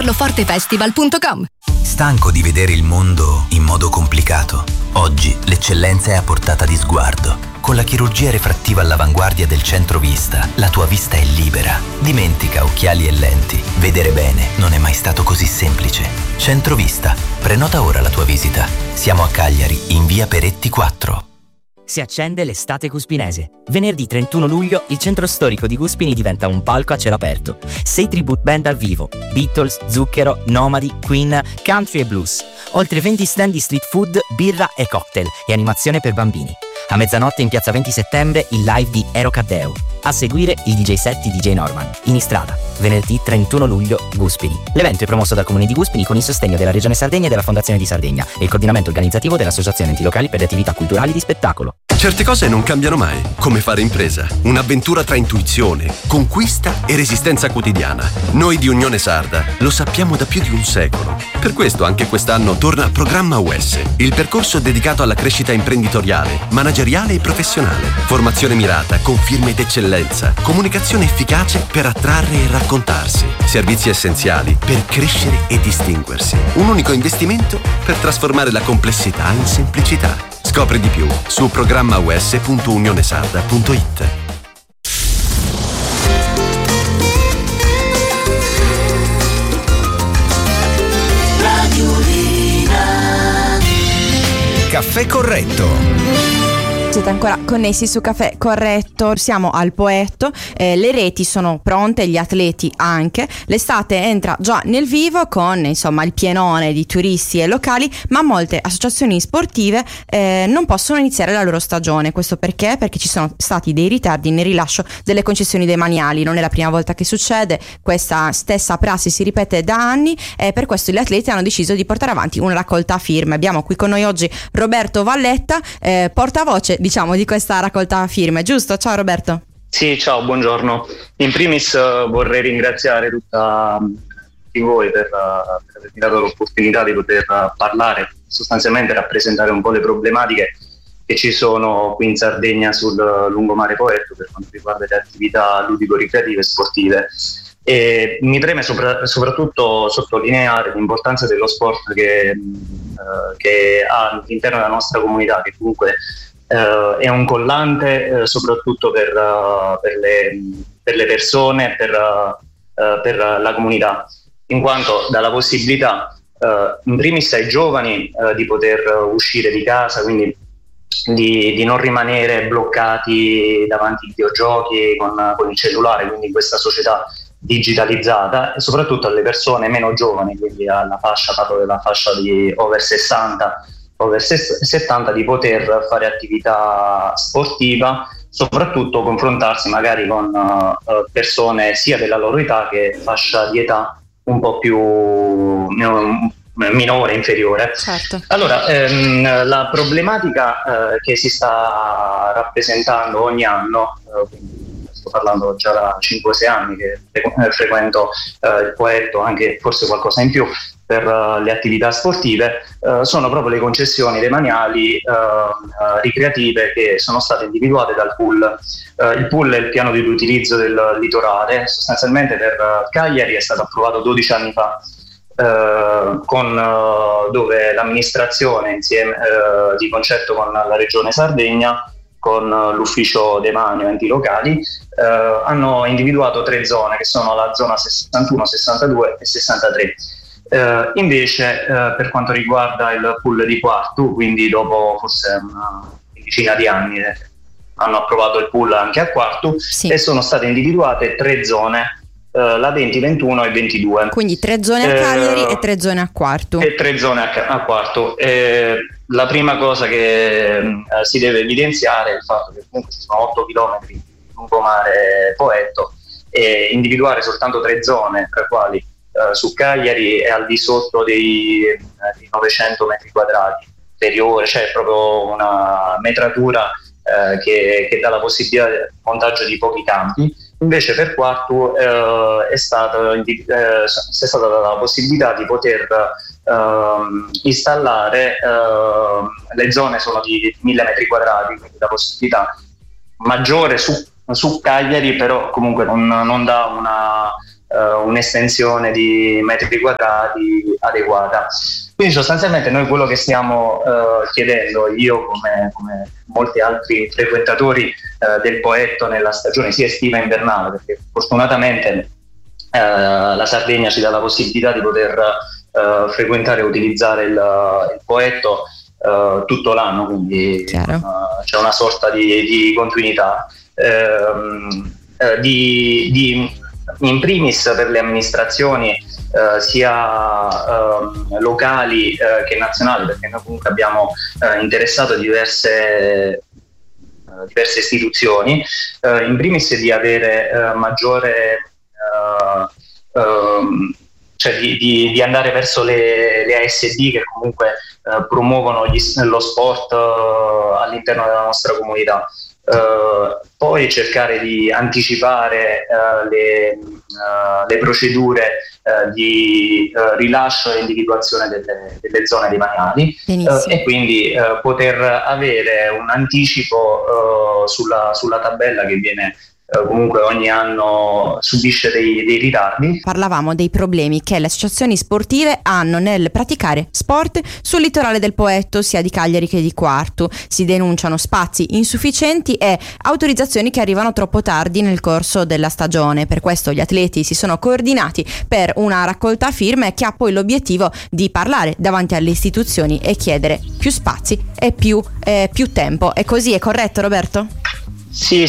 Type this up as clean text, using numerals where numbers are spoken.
pianofortefestival.com. Stanco di vedere il mondo in modo complicato? Oggi l'eccellenza è a portata di sguardo. Con la chirurgia refrattiva all'avanguardia del Centro Vista, la tua vista è libera. Dimentica occhiali e lenti. Vedere bene non è mai stato così semplice. Centro Vista. Prenota ora la tua visita. Siamo a Cagliari, in via Peretti 4. Si accende l'estate cuspinese. Venerdì 31 luglio il centro storico di Cuspini diventa un palco a cielo aperto. 6 tribute band dal vivo: Beatles, Zucchero, Nomadi, Queen, Country e Blues. Oltre 20 stand di street food, birra e cocktail e animazione per bambini. A mezzanotte in piazza 20 settembre il live di Ero Caddeo. A seguire il DJ set di DJ Norman. In strada, venerdì 31 luglio, Guspini. L'evento è promosso dal Comune di Guspini con il sostegno della Regione Sardegna e della Fondazione di Sardegna e il coordinamento organizzativo dell'Associazione Enti Locali per le Attività Culturali di Spettacolo. Certe cose non cambiano mai, come fare impresa. Un'avventura tra intuizione, conquista e resistenza quotidiana. Noi di Unione Sarda lo sappiamo da più di un secolo. Per questo anche quest'anno torna Programma US, il percorso dedicato alla crescita imprenditoriale, manageriale e professionale. Formazione mirata con firme d'eccellenza, comunicazione efficace per attrarre e raccontarsi, servizi essenziali per crescere e distinguersi. Un unico investimento per trasformare la complessità in semplicità. Scopri di più su programmaus.unionesarda.it. Caffè corretto. Siete ancora connessi su Caffè Corretto, siamo al Poetto, le reti sono pronte, gli atleti anche, l'estate entra già nel vivo con insomma il pienone di turisti e locali, ma molte associazioni sportive non possono iniziare la loro stagione. Questo perché? Perché ci sono stati dei ritardi nel rilascio delle concessioni demaniali. Non è la prima volta che succede, questa stessa prassi si ripete da anni e per questo gli atleti hanno deciso di portare avanti una raccolta firme. Abbiamo qui con noi oggi Roberto Valletta, portavoce diciamo di questa raccolta firme, giusto? Ciao Roberto. Sì, ciao, buongiorno. In primis vorrei ringraziare tutti voi per avermi dato l'opportunità di poter parlare, sostanzialmente rappresentare un po' le problematiche che ci sono qui in Sardegna sul lungomare Poetto per quanto riguarda le attività ludico-ricreative e sportive. E mi preme soprattutto sottolineare l'importanza dello sport che ha all'interno della nostra comunità, che comunque è un collante soprattutto per le persone, per la comunità, in quanto dà la possibilità in primis ai giovani di poter uscire di casa, quindi di non rimanere bloccati davanti ai videogiochi con il cellulare, quindi in questa società digitalizzata, e soprattutto alle persone meno giovani, quindi alla fascia, parlo della fascia di over 60, over 70, di poter fare attività sportiva, soprattutto confrontarsi magari con persone sia della loro età che fascia di età un po' più minore, inferiore. Certo. Allora, la problematica che si sta rappresentando ogni anno, quindi sto parlando già da 5-6 anni che frequento il Poetto, anche forse qualcosa in più per le attività sportive, sono proprio le concessioni demaniali ricreative che sono state individuate dal pool. Il pool è il piano di utilizzo del litorale, sostanzialmente per Cagliari è stato approvato 12 anni fa, dove l'amministrazione insieme di concerto con la Regione Sardegna, con l'ufficio demanio enti locali, hanno individuato 3 zone che sono la zona 61, 62 e 63. Invece per quanto riguarda il pool di Quartu, quindi dopo forse una quindicina di anni hanno approvato il pool anche a Quartu, sì, e sono state individuate 3 zone, la 20, 21 e 22. Quindi 3 zone a Cagliari e 3 zone a Quartu. E 3 zone a Quartu. La prima cosa che si deve evidenziare è il fatto che comunque ci sono 8 km di lungomare Poetto, e individuare soltanto 3 zone, tra quali su Cagliari è al di sotto dei 900 metri quadrati inferiore, cioè proprio una metratura che dà la possibilità di montaggio di pochi campi. Invece per Quartu è stata data la possibilità di poter installare, le zone sono di 1000 metri quadrati, quindi la possibilità maggiore su Cagliari, però comunque non dà un'estensione di metri quadrati adeguata. Quindi sostanzialmente noi quello che stiamo chiedendo, io come molti altri frequentatori del Poetto nella stagione sia estiva che invernale, perché fortunatamente la Sardegna ci dà la possibilità di poter frequentare e utilizzare il Poetto tutto l'anno, quindi c'è una sorta di continuità. In primis per le amministrazioni sia locali che nazionali, perché noi comunque abbiamo interessato diverse istituzioni, in primis di avere maggiore cioè di andare verso le ASD che comunque promuovono lo sport all'interno della nostra comunità. Poi cercare di anticipare le procedure di rilascio e individuazione delle zone demaniali e quindi poter avere un anticipo sulla tabella che viene comunque ogni anno subisce dei ritardi. Parlavamo dei problemi che le associazioni sportive hanno nel praticare sport sul litorale del Poetto, sia di Cagliari che di Quartu. Si denunciano spazi insufficienti e autorizzazioni che arrivano troppo tardi nel corso della stagione. Per questo gli atleti si sono coordinati per una raccolta firme che ha poi l'obiettivo di parlare davanti alle istituzioni e chiedere più spazi e più tempo. E così è corretto, Roberto? Sì,